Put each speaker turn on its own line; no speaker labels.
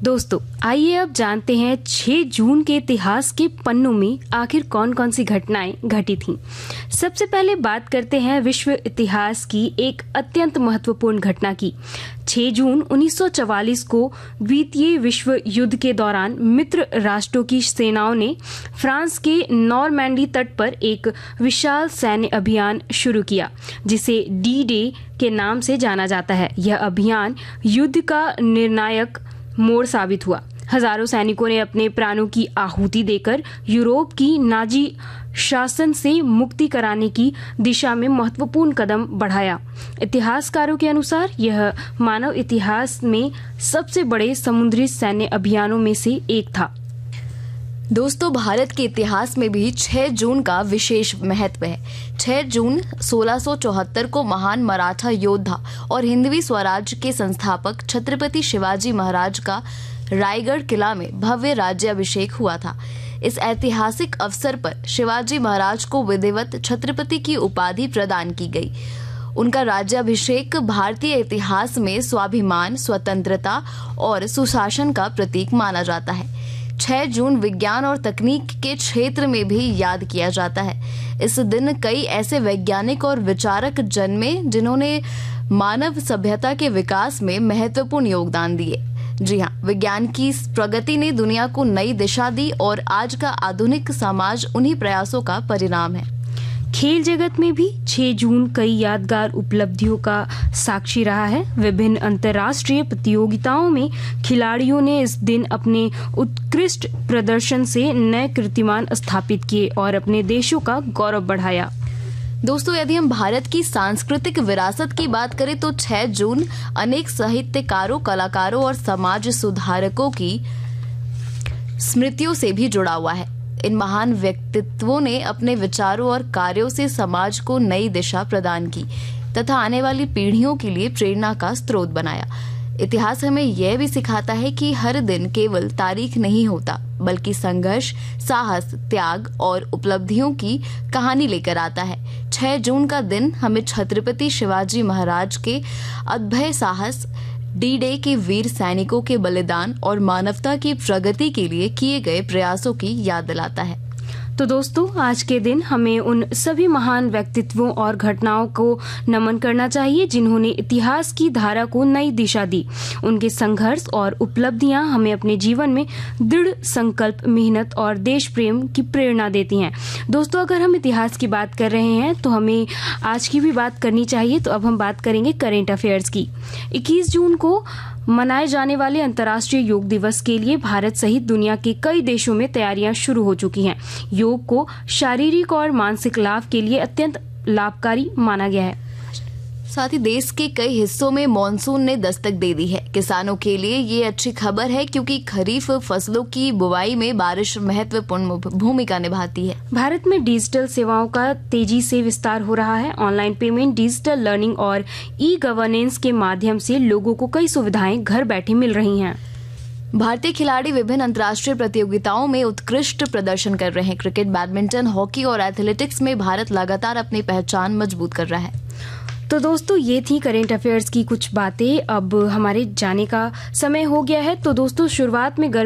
दोस्तों आइए अब जानते हैं 6 जून के इतिहास के पन्नों में आखिर कौन कौन सी घटनाएं घटी थीं। सबसे पहले बात करते हैं विश्व इतिहास की एक अत्यंत महत्वपूर्ण घटना की। 6 जून 1944 को द्वितीय विश्व युद्ध के दौरान मित्र राष्ट्रों की सेनाओं ने फ्रांस के नॉर्मैंडी तट पर एक विशाल सैन्य अभियान शुरू किया, जिसे डी डे के नाम से जाना जाता है। यह अभियान युद्ध का निर्णायक मोड़ साबित हुआ। हजारों सैनिकों ने अपने प्राणों की आहुति देकर यूरोप की नाजी शासन से मुक्ति कराने की दिशा में महत्वपूर्ण कदम बढ़ाया। इतिहासकारों के अनुसार यह मानव इतिहास में सबसे बड़े समुद्री सैन्य अभियानों में से एक था।
दोस्तों, भारत के इतिहास में भी 6 जून का विशेष महत्व है। 6 जून 1674 को महान मराठा योद्धा और हिंदवी स्वराज के संस्थापक छत्रपति शिवाजी महाराज का रायगढ़ किला में भव्य राज्याभिषेक हुआ था। इस ऐतिहासिक अवसर पर शिवाजी महाराज को विधिवत छत्रपति की उपाधि प्रदान की गई। उनका राज्याभिषेक भारतीय इतिहास में स्वाभिमान, स्वतंत्रता और सुशासन का प्रतीक माना जाता है। 6 जून विज्ञान और तकनीक के क्षेत्र में भी याद किया जाता है। इस दिन कई ऐसे वैज्ञानिक और विचारक जन्मे जिन्होंने मानव सभ्यता के विकास में महत्वपूर्ण योगदान दिए। जी हाँ, विज्ञान की प्रगति ने दुनिया को नई दिशा दी और आज का आधुनिक समाज उन्हीं प्रयासों का परिणाम है।
खेल जगत में भी 6 जून कई यादगार उपलब्धियों का साक्षी रहा है। विभिन्न अंतर्राष्ट्रीय प्रतियोगिताओं में खिलाड़ियों ने इस दिन अपने उत्कृष्ट प्रदर्शन से नए कीर्तिमान स्थापित किए और अपने देशों का गौरव बढ़ाया।
दोस्तों, यदि हम भारत की सांस्कृतिक विरासत की बात करें तो 6 जून अनेक साहित्यकारों, कलाकारों और समाज सुधारकों की स्मृतियों से भी जुड़ा हुआ है। इन महान व्यक्तित्वों ने अपने विचारों और कार्यों से समाज को नई दिशा प्रदान की तथा आने वाली पीढ़ियों के लिए प्रेरणा का स्रोत बनाया। इतिहास हमें यह भी सिखाता है कि हर दिन केवल तारीख नहीं होता, बल्कि संघर्ष, साहस, त्याग और उपलब्धियों की कहानी लेकर आता है। 6 जून का दिन हमें छत्रपति शिवाजी महाराज के अद्भुत साहस, डी डे के वीर सैनिकों के बलिदान और मानवता की प्रगति के लिए किए गए प्रयासों की याद दिलाता है।
तो दोस्तों, आज के दिन हमें उन सभी महान व्यक्तित्वों और घटनाओं को नमन करना चाहिए जिन्होंने इतिहास की धारा को नई दिशा दी। उनके संघर्ष और उपलब्धियां हमें अपने जीवन में दृढ़ संकल्प, मेहनत और देश प्रेम की प्रेरणा देती हैं। दोस्तों, अगर हम इतिहास की बात कर रहे हैं तो हमें आज की भी बात करनी चाहिए। तो अब हम बात करेंगे करेंट अफेयर्स की। 21 जून को मनाए जाने वाले अंतर्राष्ट्रीय योग दिवस के लिए भारत सहित दुनिया के कई देशों में तैयारियां शुरू हो चुकी हैं। योग को शारीरिक और मानसिक लाभ के लिए अत्यंत लाभकारी माना गया है।
साथ ही देश के कई हिस्सों में मॉनसून ने दस्तक दे दी है। किसानों के लिए ये अच्छी खबर है क्योंकि खरीफ फसलों की बुवाई में बारिश महत्वपूर्ण भूमिका निभाती है।
भारत में डिजिटल सेवाओं का तेजी से विस्तार हो रहा है। ऑनलाइन पेमेंट, डिजिटल लर्निंग और ई गवर्नेंस के माध्यम से लोगों को कई सुविधाएं घर बैठे मिल रही हैं।
भारतीय खिलाड़ी विभिन्न अंतर्राष्ट्रीय प्रतियोगिताओं में उत्कृष्ट प्रदर्शन कर रहे हैं। क्रिकेट, बैडमिंटन, हॉकी और एथलेटिक्स में भारत लगातार अपनी पहचान मजबूत कर रहा है।
तो दोस्तों, ये थी करेंट अफेयर्स की कुछ बातें। अब हमारे जाने का समय हो गया है। तो दोस्तों, शुरुआत में